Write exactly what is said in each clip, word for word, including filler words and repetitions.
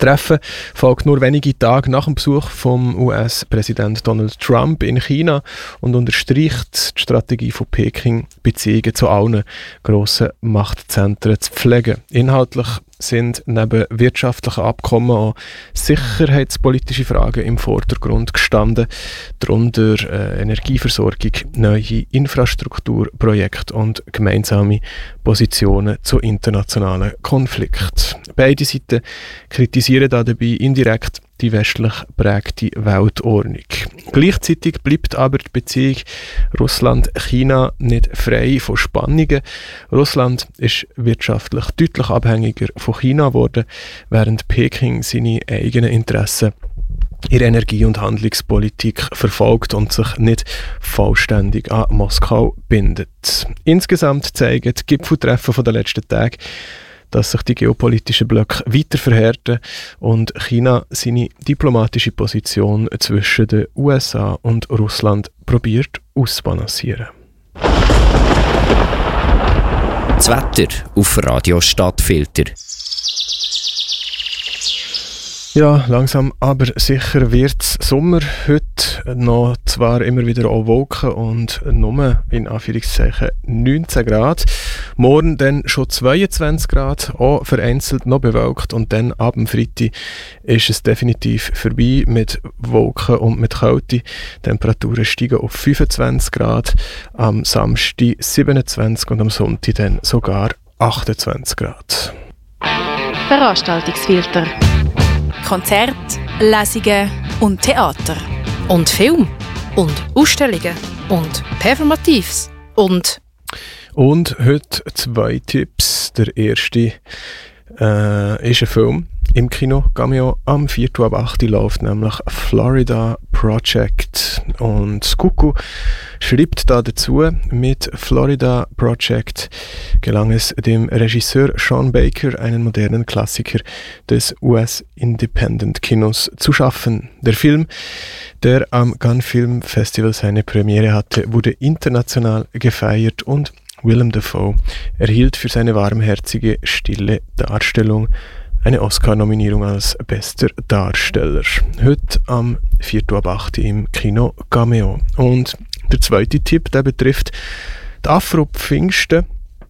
Treffen folgt nur wenige Tage nach dem Besuch vom U S-Präsident Donald Trump in China und unterstreicht die Strategie von Peking, Beziehungen zu allen grossen Machtzentren zu pflegen. Inhaltlich sind neben wirtschaftlichen Abkommen auch sicherheitspolitische Fragen im Vordergrund gestanden, darunter äh, Energieversorgung, neue Infrastrukturprojekte und gemeinsame Positionen zu internationalen Konflikten. Beide Seiten kritisieren dabei indirekt die westlich prägte Weltordnung. Gleichzeitig bleibt aber die Beziehung Russland-China nicht frei von Spannungen. Russland ist wirtschaftlich deutlich abhängiger von China geworden, während Peking seine eigenen Interessen in Energie- und Handelspolitik verfolgt und sich nicht vollständig an Moskau bindet. Insgesamt zeigen die Gipfeltreffen von den letzten Tagen, dass sich die geopolitischen Blöcke weiter verhärten und China seine diplomatische Position zwischen den U S A und Russland probiert auszubalancieren. Das Wetter auf Radio Stadtfilter. Ja, langsam aber sicher wird es Sommer. Heute noch zwar immer wieder auch Wolken und nur in Anführungszeichen neunzehn Grad. Morgen dann schon zweiundzwanzig Grad, auch vereinzelt noch bewölkt. Und dann ab dem Freitag ist es definitiv vorbei mit Wolken und mit Kälte. Temperaturen steigen auf fünfundzwanzig Grad, am Samstag siebenundzwanzig und am Sonntag dann sogar achtundzwanzig Grad. Veranstaltungsfilter. Konzerte, Lesungen und Theater. Und Film. Und Ausstellungen. Und Performatives. Und... Und heute zwei Tipps. Der erste äh, ist ein Film im Kino Cameo. Am vierten ab acht läuft nämlich Florida Project. Und Kuku schreibt da dazu, mit Florida Project gelang es dem Regisseur Sean Baker, einen modernen Klassiker des U S-Independent-Kinos zu schaffen. Der Film, der am Cannes Film Festival seine Premiere hatte, wurde international gefeiert und Willem Dafoe erhielt für seine warmherzige, stille Darstellung eine Oscar-Nominierung als bester Darsteller. Heute am vierten ab acht im Kino Cameo. Und der zweite Tipp, der betrifft die Afro-Pfingsten.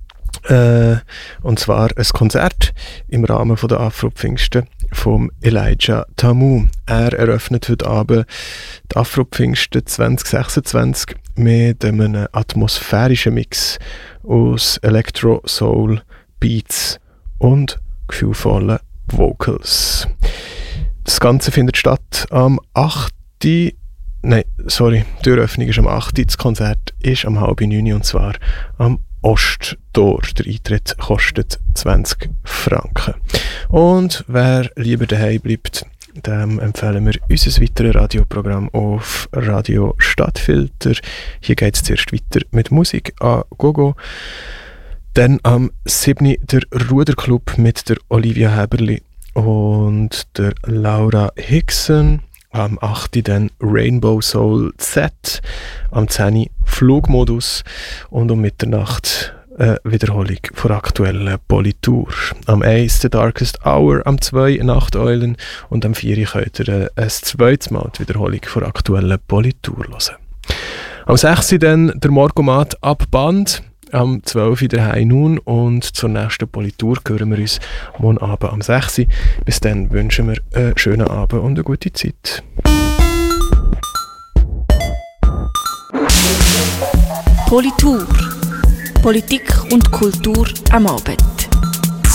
Äh, und zwar ein Konzert im Rahmen der Afro-Pfingsten vom Elijah Tamu. Er eröffnet heute Abend die Afro-Pfingsten zwanzig sechsundzwanzig mit einem atmosphärischen Mix aus Electro, Soul, Beats und gefühlvollen Vocals. Das Ganze findet statt am achten Nein, sorry, die Eröffnung ist am achten Das Konzert ist am halb neun und zwar am Osttor. Der Eintritt kostet zwanzig Franken. Und wer lieber daheim bleibt, dem empfehlen wir unser weiteres Radioprogramm auf Radio Stadtfilter. Hier geht es zuerst weiter mit Musik an Gogo. Dann am siebten der Ruderclub mit der Olivia Häberli und der Laura Hickson. Am achten dann Rainbow Soul Z. Am zehnten Flugmodus. Und um Mitternacht eine Wiederholung von aktuellen Politur. Am eins The Darkest Hour, am zwei Nachteulen und am vier könnt ihr ein zweites Mal die Wiederholung von aktuellen Politur hören. Am sechsten dann der Morgomat ab Band. Am zwölften der High Noon und zur nächsten Politur hören wir uns morgen Abend am sechsten Bis dann wünschen wir einen schönen Abend und eine gute Zeit. Politur. Politik und Kultur am Abend.